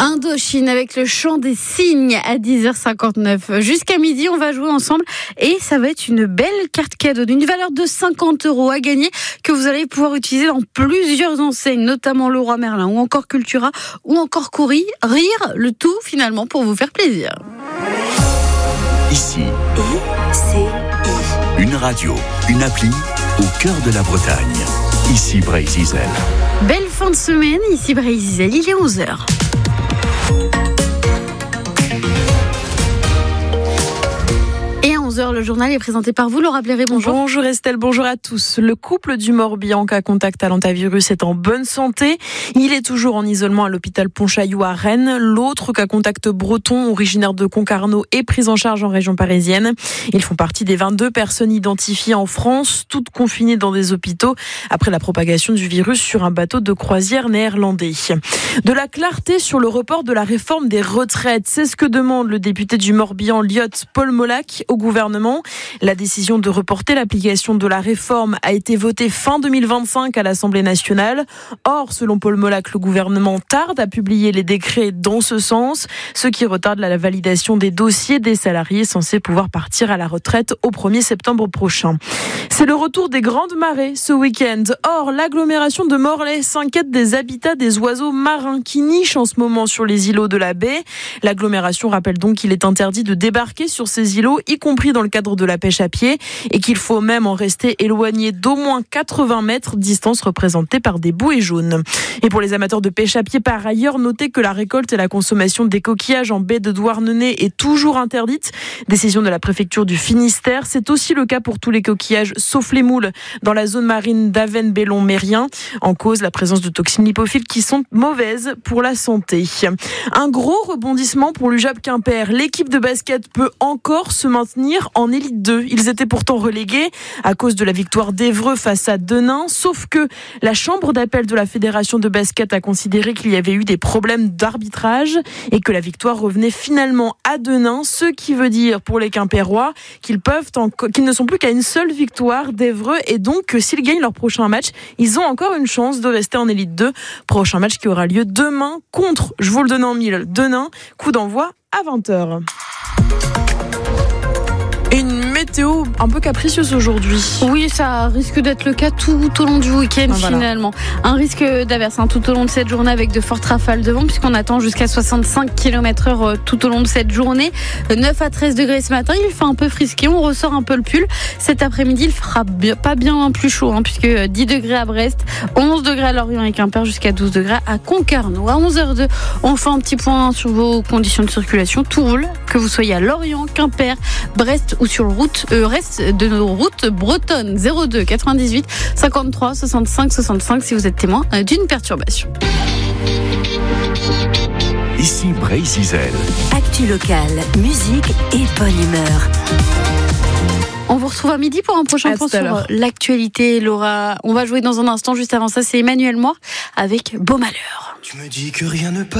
Indochine avec le chant des cygnes à 10h59. Jusqu'à midi, on va jouer ensemble et ça va être une belle carte cadeau d'une valeur de 50 € à gagner que vous allez pouvoir utiliser dans plusieurs enseignes, notamment Leroy Merlin ou encore Cultura ou encore Courir, le tout finalement pour vous faire plaisir. Ici, une radio, une appli au cœur de la Bretagne. Ici Bray-Zizel. Belle fin de semaine, ici Bray-Zizel, il est 11h. Et à 11h, le journal est présenté par vous, Laura Bléré, bonjour. Bonjour Estelle, bonjour à tous. Le couple du Morbihan cas contact à l'hantavirus est en bonne santé. Il est toujours en isolement à l'hôpital Pontchaillou à Rennes. L'autre cas contact breton, originaire de Concarneau, est pris en charge en région parisienne. Ils font partie des 22 personnes identifiées en France, toutes confinées dans des hôpitaux après la propagation du virus sur un bateau de croisière néerlandais. De la clarté sur le report de la réforme des retraites, c'est ce que demande le député du Morbihan, Liot Paul Molac, au gouvernement. La décision de reporter l'application de la réforme a été votée fin 2025 à l'Assemblée nationale. Or, selon Paul Molac, le gouvernement tarde à publier les décrets dans ce sens, ce qui retarde la validation des dossiers des salariés censés pouvoir partir à la retraite au 1er septembre prochain. C'est le retour des grandes marées ce week-end. Or, l'agglomération de Morlaix s'inquiète des habitats des oiseaux marins qui nichent en ce moment sur les îlots de la baie. L'agglomération rappelle donc qu'il est interdit de débarquer sur ces îlots, y compris dans le cadre de la pêche à pied, et qu'il faut même en rester éloigné d'au moins 80 mètres, distance représentée par des bouées jaunes. Et pour les amateurs de pêche à pied, par ailleurs, notez que la récolte et la consommation des coquillages en baie de Douarnenez est toujours interdite. Décision de la préfecture du Finistère. C'est aussi le cas pour tous les coquillages, sauf les moules, dans la zone marine d'Avesnes-Bellon-Mérien. En cause, la présence de toxines lipophiles qui sont mauvaises pour la santé. Un gros rebondissement pour l'UJAP Quimper. L'équipe de basket peut encore se maintenir en élite 2. Ils étaient pourtant relégués à cause de la victoire d'Évreux face à Denain, sauf que la chambre d'appel de la fédération de basket a considéré qu'il y avait eu des problèmes d'arbitrage et que la victoire revenait finalement à Denain, ce qui veut dire pour les Quimpérois qu'ils ne sont plus qu'à une seule victoire d'Évreux et donc que s'ils gagnent leur prochain match, ils ont encore une chance de rester en élite 2. Prochain match qui aura lieu demain contre, je vous le donne en mille, Denain, coup d'envoi à 20h. Une météo un peu capricieuse aujourd'hui. Oui, ça risque d'être le cas tout au long du week-end finalement. Un risque d'averse tout au long de cette journée avec de fortes rafales de vent puisqu'on attend jusqu'à 65 km/h tout au long de cette journée. 9 à 13 degrés ce matin, il fait un peu frisqué, on ressort un peu le pull. Cet après-midi, il fera pas bien plus chaud puisque 10 degrés à Brest, 11 degrés à Lorient et Quimper, jusqu'à 12 degrés à Concarneau. À 11h02, on fait un petit point sur vos conditions de circulation. Tout roule, que vous soyez à Lorient, Quimper, Brest ou sur le reste de nos routes bretonnes. 02 98 53 65 65 si vous êtes témoin d'une perturbation. Ici Bray-Zizel. Actu locale, musique et bonne humeur. On vous retrouve à midi pour un prochain point sur l'actualité, Laura. On va jouer dans un instant. Juste avant ça, c'est Emmanuel Moir avec Beau Malheur. Tu me dis que rien ne passe.